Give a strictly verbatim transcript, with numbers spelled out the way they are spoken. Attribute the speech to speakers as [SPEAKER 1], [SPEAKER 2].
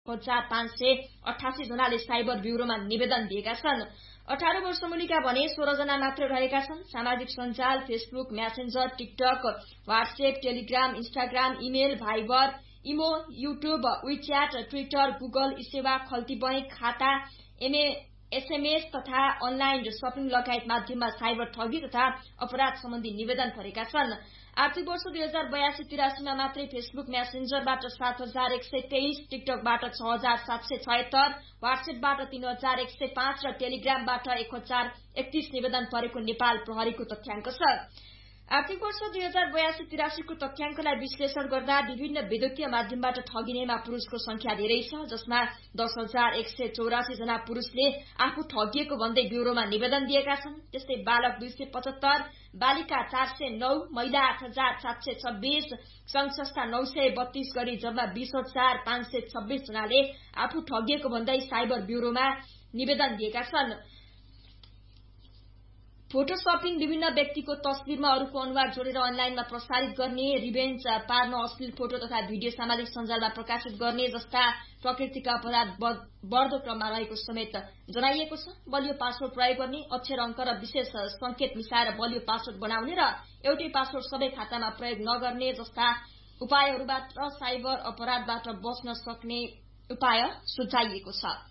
[SPEAKER 1] हजार पाँच सय अठासी जनाले साइबर ब्यूरोमा निवेदन दिएका छन्। अठार वर्ष मुनिका भने सोह्र जना मात्र रहेका छन्। सामाजिक सञ्जाल Facebook, Messenger, TikTok, WhatsApp, Telegram, Instagram, email, Viber, इमो, युट्युब, विच्याट, ट्विटर, गुगल सेवा, खल्ती बैंक खाता, एमए एसएमएस तथा अनलाइन शपिङ लगायत माध्यममा साइबर ठगी तथा अपराध सम्बन्धी निवेदन परेका छन्। आर्थिक वर्ष दुई हजार बयासी तिरासीमा मात्रै फेसबुक म्यासेन्जरबाट सात हजार एक सय तेइस, टिकटकबाट छ हजार सात सय छयत्तर, व्हाट्सएपबाट तीन हजार एक सय पाँच र टेलिग्रामबाट एक हजार एकतीस निवेदन परेको नेपाल प्रहरीको तथ्याङ्क छ। आर्थिक वर्ष दुई हजार बयासी तिरासीको तथ्याङ्कलाई विश्लेषण गर्दा विभिन्न विद्युतीय माध्यमबाट ठगिनेमा पुरुषको संख्या धेरै छ, जसमा दस हजार एक सय चौरासी जना पुरुषले आफू ठगिएको भन्दै ब्यूरोमा निवेदन दिएका छन्। त्यस्तै बालक दुई सय पचहत्तर, बालिका चार सय नौ, महिला आठ हजार सात सय छब्बीस, संघ संस्था नौ सय बत्तीस गरी जम्मा बीस हजार पाँच सय छब्बीस जनाले आफू ठगिएको भन्दै साइबर ब्यूरोमा निवेदन दिएका छन्। फोटो शपिङ, विभिन्न व्यक्तिको तस्बिरमा अरूको अनुहार जोडेर अनलाइनमा प्रसारित गर्ने, रिभेन्ज पार्न अश्लील फोटो तथा भिडियो सामाजिक सञ्जालमा प्रकाशित गर्ने जस्ता प्रकृतिका अपराध बढ्दो क्रममा रहेको समेत जनाइएको छ। बलियो पासवर्ड प्रयोग गर्ने, अक्षर अङ्क र विशेष संकेत मिसाएर बलियो पासवर्ड बनाउने र एउटै पासवर्ड सबै खातामा प्रयोग नगर्ने जस्ता उपायहरूबाट साइबर अपराधबाट बच्न सक्ने उपाय सुझाइएको छ।